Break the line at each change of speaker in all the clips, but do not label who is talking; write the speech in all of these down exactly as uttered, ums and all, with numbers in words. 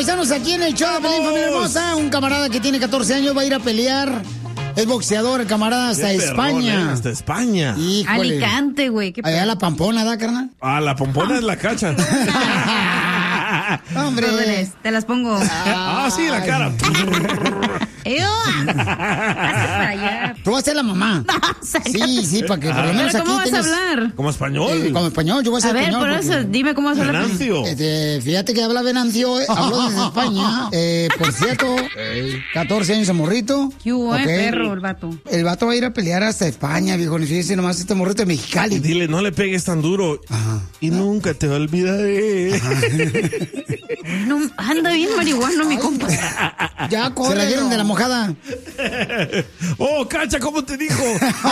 paisanos, aquí en el show de Pelín, familia hermosa. Un camarada que tiene catorce años va a ir a pelear. Es boxeador, el camarada, hasta
Qué
España.
perrón, ¿eh? Hasta España.
Híjole.
Alicante, güey.
Allá la Pampona, ¿da, carnal?
Ah, la pompona es la cacha.
Hombre.
Órdenes, te las pongo.
Ah, sí, la cara.
¡Eo! Hazte para allá.
Tú vas a ser la mamá. Sí, sí, para que por lo menos
¿Pero
aquí
cómo vas
tengas...
a hablar?
Como español.
Eh, como español, yo voy a ser
A ver,
español.
por
porque-
eso, dime cómo vas a hablar.
Venancio.
Este, fíjate que habla Venancio, eh, habló desde España. Eh, por cierto, catorce años de morrito.
¿Qué hubo, eh,
Ok.
perro, el vato?
El vato va a ir a pelear hasta España, viejo. Ni fíjese nomás este morrito de Mexicali.
Dile, no le pegues tan duro.
Ajá.
Y nunca te olvidaré.
No, anda bien marihuano, mi compa.
Ya, corre. Se la dieron de la mojada.
Oh, cacha, ¿cómo te dijo?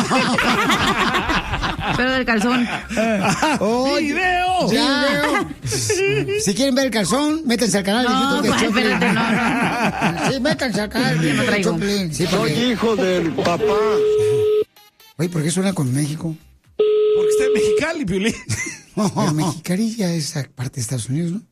Pero del calzón.
Oh,
¡Video!
ya. Si quieren ver el calzón, métanse al canal de
No,
YouTube de
pues,
Choplin.
espérate, no, no.
Sí, métanse al canal de
no traigo.
Choplin. Sí,
Soy
porque...
hijo del papá.
Oye, ¿por qué suena con México?
Porque está en Mexicali, Piolín.
Pero Mexicali ya es parte de Estados Unidos, ¿no?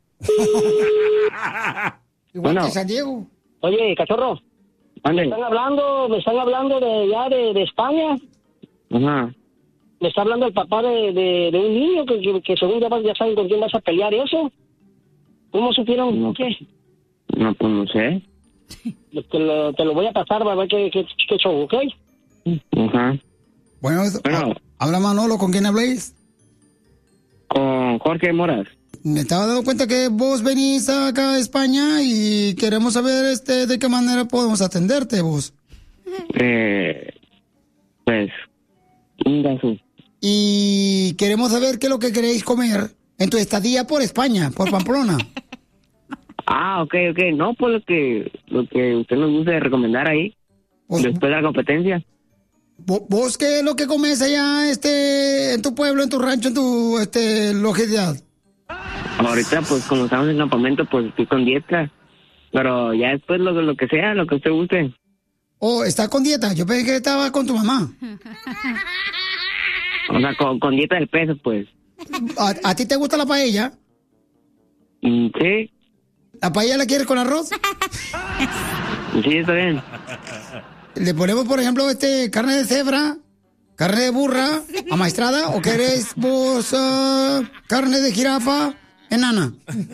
Igual
Bueno.
que San Diego.
Oye, cachorro, me están hablando, me están hablando de ya de, de España.
Ajá.
Me está hablando el papá de, de, de un niño que, que, que según ya, vas- ya saben con quién vas a pelear y eso. ¿Cómo supieron?
No.
¿Qué?
No, pues no sé.
Te lo, te lo voy a pasar para ver qué, qué, qué show, ¿ok?
Ajá.
Bueno,
Bueno.
ha- habla Manolo, ¿con quién habléis?
Con Jorge Moras.
Me estaba dando cuenta que vos venís acá a España y queremos saber este de qué manera podemos atenderte vos.
Eh, pues, un gaso.
Y queremos saber qué es lo que queréis comer en tu estadía por España, por Pamplona.
Ah, ok, ok. No, pues lo que, lo que usted nos guste recomendar ahí.
Pues,
Después de la competencia.
vo- ¿Vos qué es lo que comes allá este, en tu pueblo, en tu rancho, en tu este, localidad?
Ahorita, pues, como estamos en campamento, pues estoy con dieta. Pero ya después lo, lo que sea, lo que usted guste.
¿O está con dieta? Yo pensé que estaba con tu mamá.
O sea, con, con dieta del peso, pues.
¿A, a ti te gusta la paella?
Mm, sí,
¿La paella la quieres con arroz?
sí, está bien.
Le ponemos, por ejemplo, este carne de cebra, carne de burra, amaestrada, o querés vos ah, carne de jirafa enana.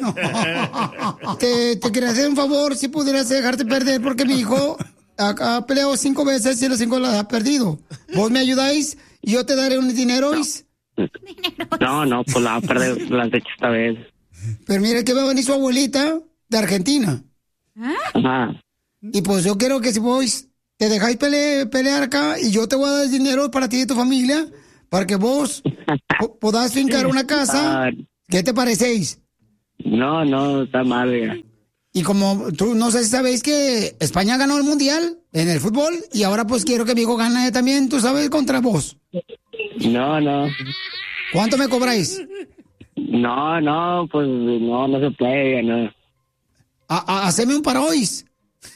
te, te quería hacer un favor si pudieras dejarte perder porque mi hijo ha, ha peleado cinco veces y las cinco las ha perdido. ¿Vos me ayudáis? Yo te daré un dinero.
No, no, pues la va a perder las de esta vez.
Pero mira que va a venir su abuelita de Argentina.
Ajá.
Y pues yo quiero que si vos te dejáis pele- pelear acá y yo te voy a dar dinero para ti y tu familia para que vos po- podás fincar una casa.
Ah,
¿Qué te parecéis?
no, no, está mal, oiga.
Y como tú no sé si sabéis que España ganó el mundial en el fútbol y ahora pues quiero que mi hijo gane también, tú sabes, contra vos.
No, no.
¿Cuánto me cobráis?
No, no, pues no, no se puede, oiga, no.
A, a- haceme un parois.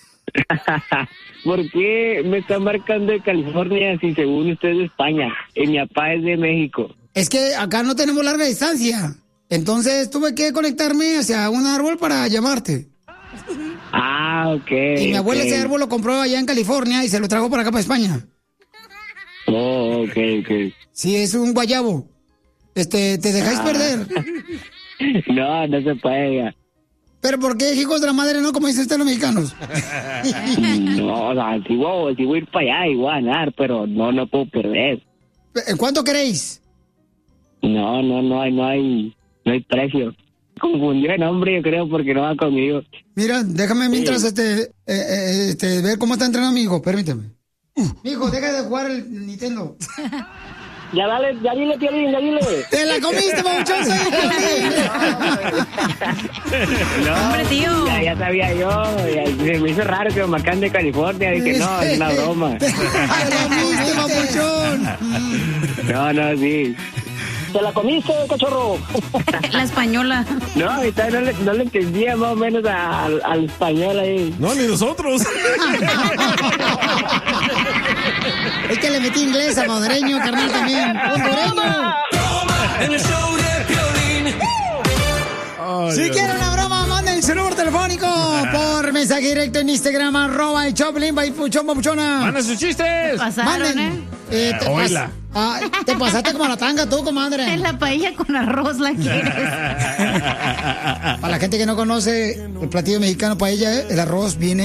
¿Por qué me está marcando de California si según usted es de España y mi papá es de México?
Es que acá no tenemos larga distancia. Entonces tuve que conectarme hacia un árbol para llamarte.
Ah, ok.
Y mi abuela
ok.
ese árbol lo compró allá en California y se lo trajo para acá, para España.
Oh, ok, ok.
Sí, es un guayabo. Este, te dejáis
Ah.
perder.
No, no se puede, oiga.
Pero ¿por qué, hijos de la madre, no como dicen ustedes los mexicanos?
No, o sea, si voy, si voy a ir para allá y voy a ganar, pero no, no puedo perder.
¿En cuánto queréis?
No, no, no hay, no hay, no hay precio. Confundió el nombre, yo creo, porque no va conmigo.
Mira, déjame mientras este, eh, eh, este, ver cómo está entrenando mi hijo, permíteme. Hijo, deja de jugar el Nintendo.
Ya dale, ya dile, Piolín, ya dile.
¡Te la comiste, babuchón! ¡Soy
No,
Hombre, tío.
Ya, ya sabía yo, ya, se me hizo raro que me marcan de California, dije, no, es una broma.
¡Te la comiste, babuchón!
No, no, sí.
¿Te la comiste, cachorro?
La española.
No, ahorita no le, no le entendía más o menos a- al, al español ahí.
No, ni nosotros.
Es que le metí inglés a salvadoreño, carnal, también. ¡Hondureño!
En el show de Piolín.
Ay,
Si
Dios.
quieren una broma, manden su número telefónico por mensaje directo en Instagram, arroba el Choplin, Papuchón, Papuchona.
¡Manda sus chistes!
Pasaron,
Manden.
¿eh?
Eh, te, pas-
Oíla.
ah, te pasaste como la tanga tú, comadre.
Es la paella con arroz, la quieres.
Para la gente que no conoce el platillo mexicano paella, el arroz viene